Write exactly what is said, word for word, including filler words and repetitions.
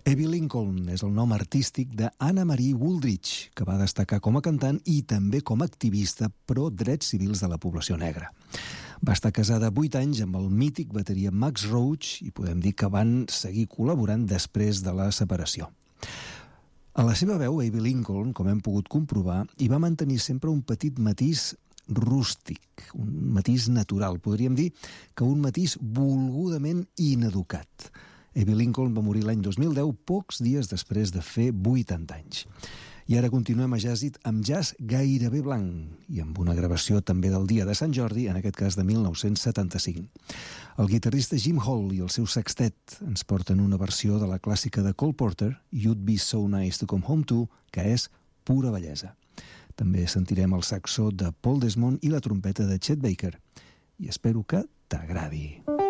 Abby Lincoln és el nom artístic d'Anna Marie Wooldridge, que va destacar com a cantant i també com a activista pro drets civils de la població negra. Va estar casada vuit anys amb el mític bateria Max Roach i podem dir que van seguir col·laborant després de la separació. A la seva veu, Abby Lincoln, com hem pogut comprovar, hi va mantenir sempre un petit matís rústic, un matís natural. Podríem dir que un matís volgudament ineducat. Abby Lincoln va morir l'any dos mil deu, pocs dies després de fer vuitanta anys. I ara continuem a Jazzit amb jazz gairebé blanc i amb una gravació també del dia de Sant Jordi, en aquest cas de mil nou-cents setanta-cinc. El guitarrista Jim Hall i el seu sextet ens porten una versió de la clàssica de Cole Porter, You'd Be So Nice to Come Home To, que és pura bellesa. També sentirem el saxo de Paul Desmond i la trompeta de Chet Baker. I espero que t'agradi.